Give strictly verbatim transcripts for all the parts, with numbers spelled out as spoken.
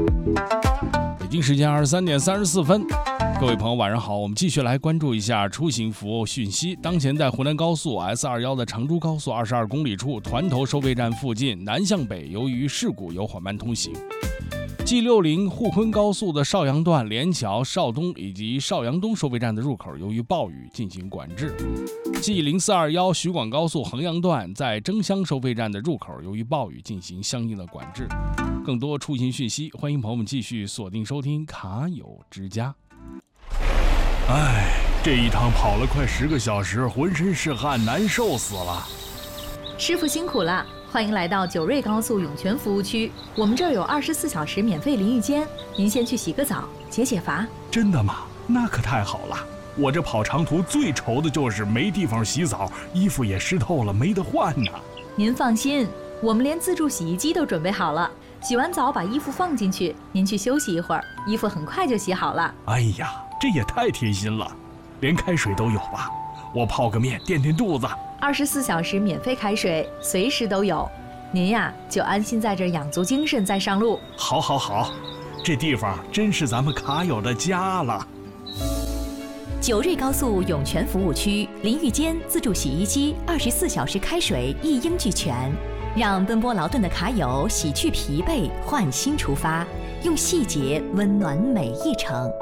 北京时间二十三点三十四分，各位朋友晚上好，我们继续来关注一下出行服务讯息。当前在湖南高速 S 二十一 的长株高速二十二公里处团头收费站附近南向北，由于事故有缓慢通行。G 六十 沪昆高速的邵阳段、连桥、邵东以及邵阳东收费站的入口由于暴雨进行管制。G 零四二一 徐广高速衡阳段在征乡收费站的入口由于暴雨进行相应的管制。更多出行讯息，欢迎朋友们继续锁定收听卡友之家。 哎，这一趟跑了快十个小时，浑身是汗，难受死了。 师傅辛苦了，欢迎来到九瑞高速涌泉服务区，我们这儿有二十四小时免费淋浴间，您先去洗个澡，解解乏。 真的吗？那可太好了。我这跑长途最愁的就是没地方洗澡，衣服也湿透了，没得换呢。 您放心，我们连自助洗衣机都准备好了，洗完澡把衣服放进去，您去休息一会儿，衣服很快就洗好了。 哎呀，这也太贴心了，连开水都有吧？我泡个面垫垫肚子。 二十四小时免费开水，随时都有。您呀，就安心在这儿养足精神再上路。 好，好，好，这地方真是咱们卡友的家了。 九瑞高速涌泉服务区，淋浴间、自助洗衣机、二十四小时开水一应俱全，让奔波劳顿的卡友洗去疲惫，换新出发，用细节温暖每一程。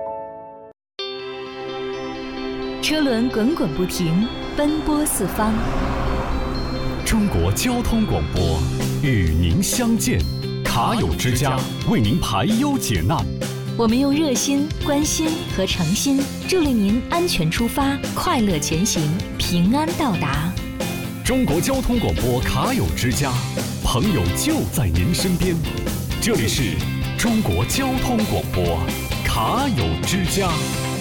车轮滚滚不停，奔波四方。 中国交通广播与您相见，卡友之家为您排忧解难。 我们用热心、关心和诚心，助力您安全出发，快乐前行，平安到达。 中国交通广播卡友之家，朋友就在您身边。这里是中国交通广播卡友之家。